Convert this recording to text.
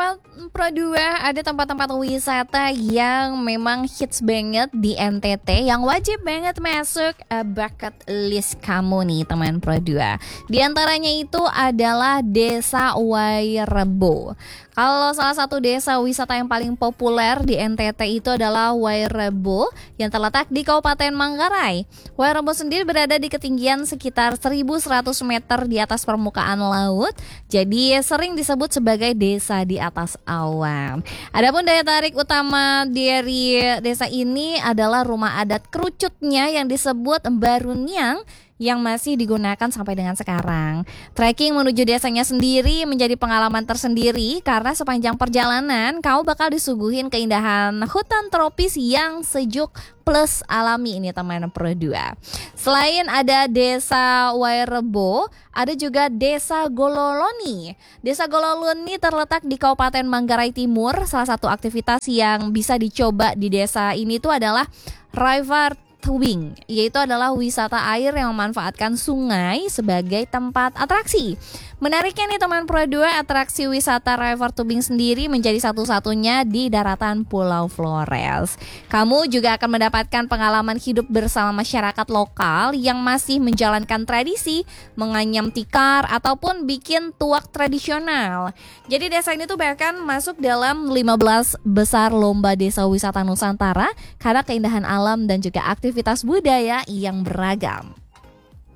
Pro 2, ada tempat-tempat wisata yang memang hits banget di NTT yang wajib banget masuk bucket list kamu nih teman Pro 2. Di antaranya itu adalah Desa Wairebo. Kalau salah satu desa wisata yang paling populer di NTT itu adalah Wairebo yang terletak di Kabupaten Manggarai. Wairebo sendiri berada di ketinggian sekitar 1.100 meter di atas permukaan laut, jadi sering disebut sebagai desa di atas awan. Adapun daya tarik utama dari desa ini adalah rumah adat kerucutnya yang disebut Baruniang yang masih digunakan sampai dengan sekarang. Trekking menuju desanya sendiri menjadi pengalaman tersendiri karena sepanjang perjalanan kau bakal disuguhin keindahan hutan tropis yang sejuk plus alami ini teman Pro 2. Selain ada Desa Wairebo, ada juga Desa Gololoni. Desa Gololoni terletak di Kabupaten Manggarai Timur. Salah satu aktivitas yang bisa dicoba di desa ini tuh adalah river tubing, yaitu adalah wisata air yang memanfaatkan sungai sebagai tempat atraksi. Menariknya nih teman Pro 2, atraksi wisata river tubing sendiri menjadi satu-satunya di daratan Pulau Flores. Kamu juga akan mendapatkan pengalaman hidup bersama masyarakat lokal yang masih menjalankan tradisi menganyam tikar ataupun bikin tuak tradisional. Jadi desa ini tuh bahkan masuk dalam 15 besar lomba desa wisata Nusantara karena keindahan alam dan juga aktivitas budaya yang beragam.